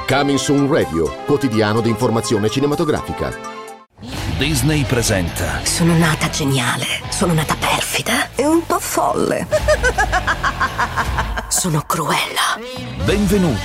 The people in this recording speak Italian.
Coming Soon Radio, quotidiano di informazione cinematografica. Disney presenta. Sono nata geniale, sono nata perfida e un po' folle. Sono Cruella. Benvenuto